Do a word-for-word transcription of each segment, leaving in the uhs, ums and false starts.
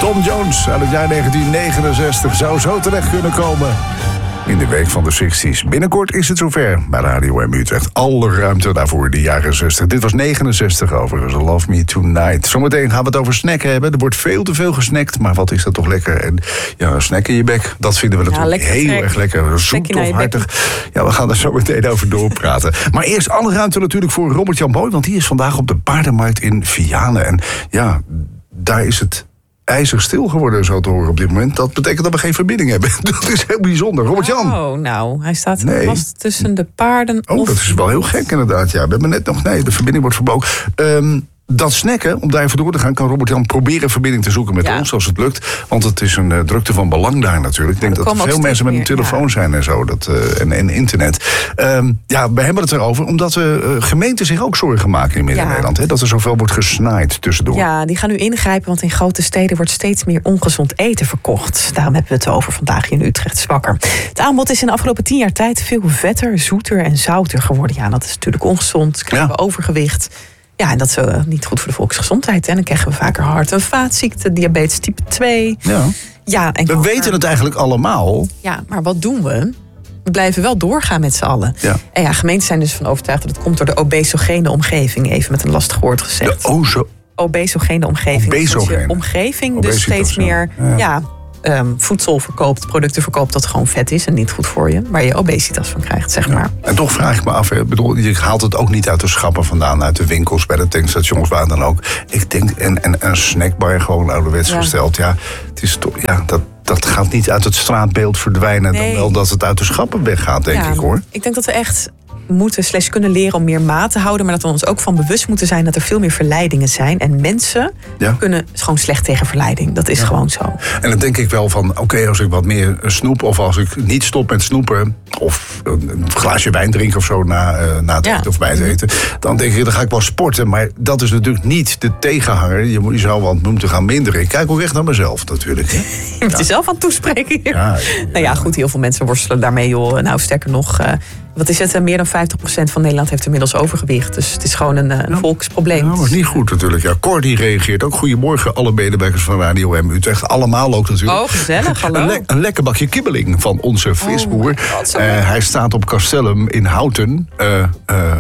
Tom Jones uit het jaar negentien negenenzestig zou zo terecht kunnen komen in de week van de zestig's. Binnenkort is het zover bij Radio M Utrecht. Alle ruimte daarvoor in de jaren zestig. Dit was negenenzestig overigens. Love Me Tonight. Zometeen gaan we het over snacken hebben. Er wordt veel te veel gesnackt, maar wat is dat toch lekker. En ja, een snack in je bek, dat vinden we natuurlijk ja, heel snack. erg lekker. Zoet of hartig. Ja, we gaan er zo meteen over doorpraten. Maar eerst alle ruimte natuurlijk voor Robert-Jan Boy, want die is vandaag op de paardenmarkt in Vianen. En ja, daar is het ijzig stil geworden, zo te horen op dit moment. Dat betekent dat we geen verbinding hebben. Dat is heel bijzonder. Robert-Jan. Oh, nou, hij staat nee. vast tussen de paarden. Oh, of... dat is wel heel gek inderdaad. Ja, we hebben net nog... Nee, de verbinding wordt verbogen. Um, dat snacken, om daar even door te gaan, kan Robert-Jan proberen verbinding te zoeken met ja. ons, als het lukt. Want het is een uh, drukte van belang daar natuurlijk. Ik denk ja, dat er veel mensen met een telefoon meer, ja. zijn en zo. Dat, uh, en, en internet. Um, ja, we hebben het erover, omdat de uh, gemeenten zich ook zorgen maken in Midden-Nederland. Ja. Dat er zoveel wordt gesnaaid tussendoor. Ja, die gaan nu ingrijpen, want in grote steden wordt steeds meer ongezond eten verkocht. Daarom hebben we het over vandaag in Utrecht Wakker. Het aanbod is in de afgelopen tien jaar tijd veel vetter, zoeter en zouter geworden. Ja, dat is natuurlijk ongezond. Krijgen ja. we overgewicht. Ja, en dat is uh, niet goed voor de volksgezondheid. En dan krijgen we vaker hart- en vaatziekten, diabetes type twee. Ja. Ja, en we over... weten het eigenlijk allemaal. Ja, maar wat doen we? We blijven wel doorgaan met z'n allen. Ja. En ja, gemeenten zijn dus van overtuigd dat het komt door de obesogene omgeving. Even met een lastig woord gezegd. De ozo... obesogene omgeving. Obesogene. Dat je omgeving Obesitas, dus steeds meer... Ja. Ja, Um, voedsel verkoopt, producten verkoopt dat gewoon vet is en niet goed voor je, waar je obesitas van krijgt, zeg maar. Ja. En toch vraag ik me af, hè, bedoel, je haalt het ook niet uit de schappen vandaan, uit de winkels, bij de tankstations, waar dan ook. Ik denk, en, en een snackbar gewoon ouderwets ja. gesteld, ja, het is toch, ja, dat, dat gaat niet uit het straatbeeld verdwijnen, nee. dan wel dat het uit de schappen weggaat, denk ja, ik, hoor. Ik denk dat we echt moeten slash kunnen leren om meer maat te houden, maar dat we ons ook van bewust moeten zijn dat er veel meer verleidingen zijn. En mensen ja. kunnen gewoon slecht tegen verleiding. Dat is ja. gewoon zo. En dan denk ik wel van, oké, okay, als ik wat meer snoep, of als ik niet stop met snoepen, of een glaasje wijn drinken of zo na, uh, na het ja. eten of bij het eten, dan denk ik, dan ga ik wel sporten. Maar dat is natuurlijk niet de tegenhanger. Je, moet, je zou wel moeten gaan minderen. Ik kijk ook echt naar mezelf natuurlijk. Hè? Je moet ja. jezelf aan het toespreken hier. Ja, ja. Nou ja, goed, heel veel mensen worstelen daarmee, joh. Nou, sterker nog, uh, wat is het? Meer dan vijftig procent van Nederland heeft inmiddels overgewicht. Dus het is gewoon een, een ja. volksprobleem. Ja, maar niet goed natuurlijk. Ja, Cor die reageert ook. Goedemorgen, alle medewerkers van Radio M Utrecht. Allemaal ook natuurlijk. Oh, gezellig, hallo. Een, le- een lekker bakje kibbeling van onze visboer. Oh God, uh, hij staat op Castellum in Houten. Uh, uh, uh,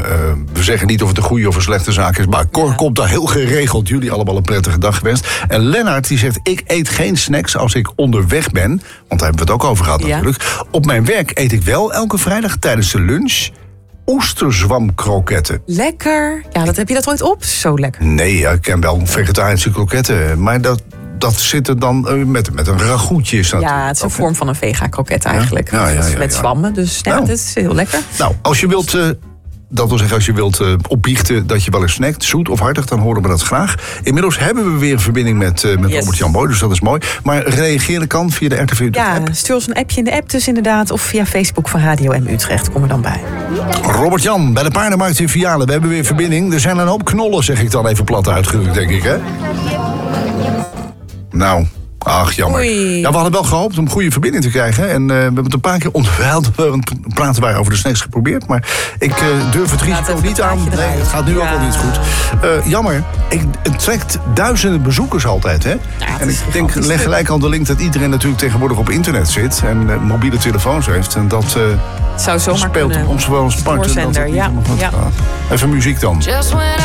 we zeggen niet of het een goede of een slechte zaak is. Maar Cor ja. komt daar heel geregeld. Jullie allemaal een prettige dag gewenst. En Lennart die zegt, ik eet geen snacks als ik onderweg ben. Want daar hebben we het ook over gehad ja. natuurlijk. Op mijn werk eet ik wel elke vrijdag tijdens de lunch oesterzwamkroketten. Lekker. Ja, dat heb je dat ooit op? Zo lekker. Nee, ja, ik ken wel vegetarische kroketten. Maar dat, dat zit er dan uh, met, met een ragoutje. Is dat ja, het is een okay. vorm van een vega-kroket eigenlijk. Ja? Ja, ja, ja, ja, met ja. zwammen, dus ja, nou. dat is heel lekker. Nou, als je wilt... Uh, Dat wil zeggen, als je wilt uh, opbiechten dat je wel eens snackt, zoet of hartig, dan horen we dat graag. Inmiddels hebben we weer een verbinding met, uh, met yes. Robert-Jan Boy, dus dat is mooi. Maar reageren kan via de R T V Utrecht ja, app. Stuur ons een appje in de app dus inderdaad, of via Facebook van Radio M Utrecht, kom er dan bij. Robert-Jan, bij de paardenmarkt in Vianen, we hebben weer verbinding. Er zijn een hoop knollen, zeg ik dan even plat uitgedrukt, denk ik, hè? Nou... Ach, jammer. Oei. Ja, we hadden wel gehoopt om een goede verbinding te krijgen. En uh, we hebben het een paar keer onderwijld praten wij over de snacks geprobeerd. Maar ik uh, durf het risico niet aan. Nee, het gaat nu ja. ook al niet goed. Uh, jammer, ik, het trekt duizenden bezoekers altijd. Hè? Ja, en ik denk, leg gelijk al de link dat iedereen natuurlijk tegenwoordig op internet zit. En uh, mobiele telefoons heeft. En dat uh, zou zomaar speelt kunnen. ons wel een spart. Ja. Ja. Even muziek dan.